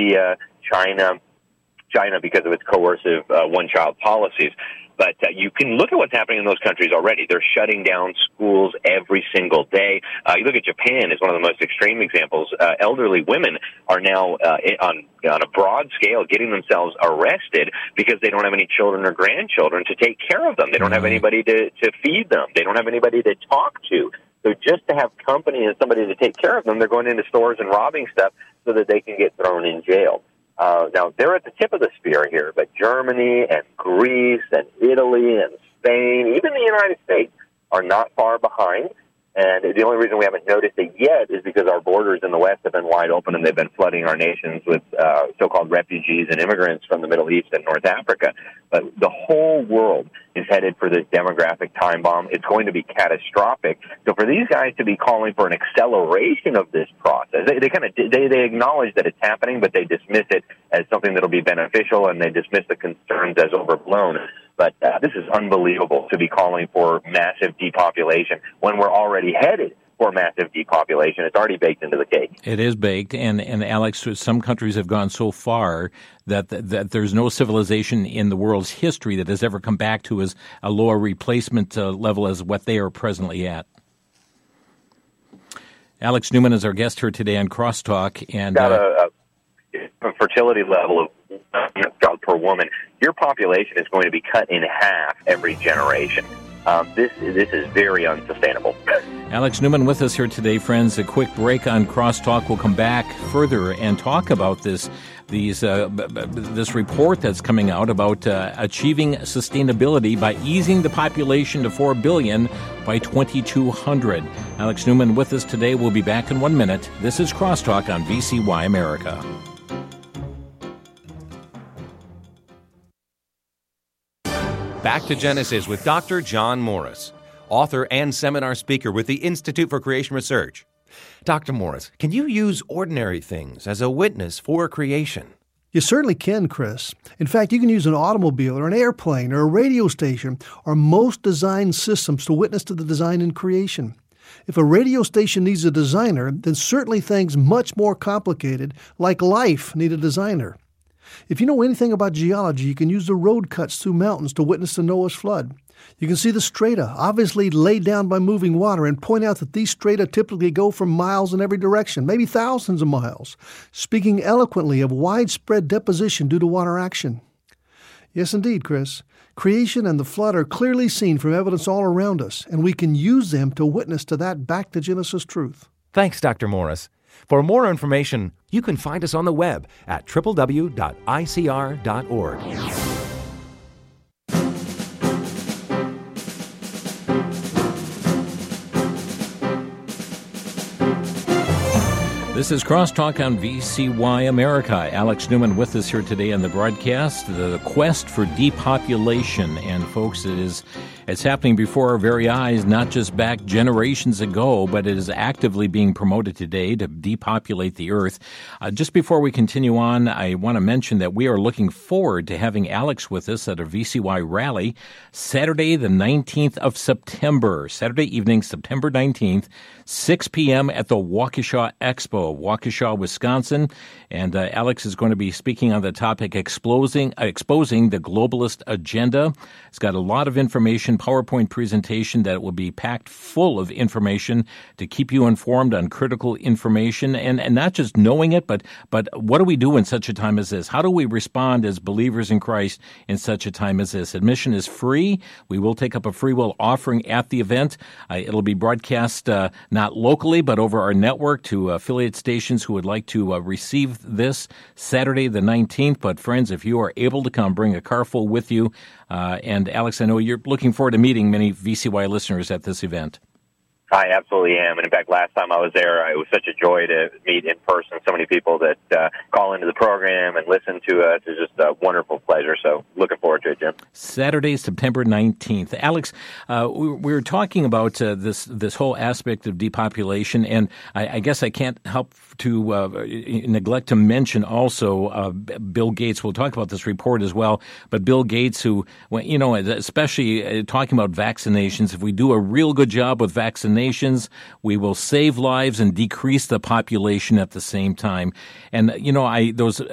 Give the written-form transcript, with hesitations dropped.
India, China because of its coercive one-child policies. But you can look at what's happening in those countries already. They're shutting down schools every single day. You look at Japan as one of the most extreme examples. Elderly women are now on a broad scale getting themselves arrested because they don't have any children or grandchildren to take care of them. They don't have anybody to feed them. They don't have anybody to talk to. So just to have company and somebody to take care of them, they're going into stores and robbing stuff so that they can get thrown in jail. Now, they're at the tip of the spear here, but Germany and Greece and Italy and Spain, even the United States, are not far behind. And the only reason we haven't noticed it yet is because our borders in the West have been wide open and they've been flooding our nations with so-called refugees and immigrants from the Middle East and North Africa. But the whole world is headed for this demographic time bomb. It's going to be catastrophic. So for these guys to be calling for an acceleration of this process, they acknowledge that it's happening, but they dismiss it as something that'll be beneficial, and they dismiss the concerns as overblown. But this is unbelievable to be calling for massive depopulation when we're already headed for massive depopulation. It's already baked into the cake. It is baked, and Alex, some countries have gone so far that there's no civilization in the world's history that has ever come back to as a lower replacement level as what they are presently at. Alex Newman is our guest here today on Crosstalk, and got a fertility level of child per woman. Your population is going to be cut in half every generation. This is very unsustainable. Alex Newman with us here today, friends. A quick break on Crosstalk. We'll come back further and talk about this report that's coming out about achieving sustainability by easing the population to 4 billion by 2200. Alex Newman with us today. We'll be back in 1 minute. This is Crosstalk on VCY America. Back to Genesis with Dr. John Morris, author and seminar speaker with the Institute for Creation Research. Dr. Morris, can you use ordinary things as a witness for creation? You certainly can, Chris. In fact, you can use an automobile or an airplane or a radio station or most design systems to witness to the design in creation. If a radio station needs a designer, then certainly things much more complicated, like life, need a designer. If you know anything about geology, you can use the road cuts through mountains to witness the Noah's flood. You can see the strata, obviously laid down by moving water, and point out that these strata typically go for miles in every direction, maybe thousands of miles, speaking eloquently of widespread deposition due to water action. Yes, indeed, Chris. Creation and the flood are clearly seen from evidence all around us, and we can use them to witness to that back to Genesis truth. Thanks, Dr. Morris. For more information, you can find us on the web at www.icr.org. This is Crosstalk on VCY America. Alex Newman with us here today on the broadcast, the quest for depopulation. And folks, it's happening before our very eyes, not just back generations ago, but it is actively being promoted today to depopulate the earth. Just before we continue on, I want to mention that we are looking forward to having Alex with us at a VCY rally Saturday, the 19th of September. Saturday evening, September 19th, 6 p.m. at the Waukesha Expo, Waukesha, Wisconsin. And Alex is going to be speaking on the topic exposing the globalist agenda. It's got a lot of information, PowerPoint presentation that will be packed full of information to keep you informed on critical information and not just knowing it, but what do we do in such a time as this? How do we respond as believers in Christ in such a time as this? Admission is free. We will take up a free will offering at the event. It'll be broadcast not locally, but over our network to affiliate stations who would like to receive this Saturday the 19th. But friends, if you are able to come, bring a car full with you. And Alex, I know you're looking forward to meeting many VCY listeners at this event. I absolutely am. And in fact, last time I was there, it was such a joy to meet in person so many people that call into the program and listen to us. It's just a wonderful pleasure. So looking forward to it, Jim. Saturday, September 19th. Alex, we were talking about this whole aspect of depopulation, and I guess I can't help to neglect to mention also Bill Gates. We'll talk about this report as well, but Bill Gates, who, especially talking about vaccinations, if we do a real good job with vaccinations, we will save lives and decrease the population at the same time. And, those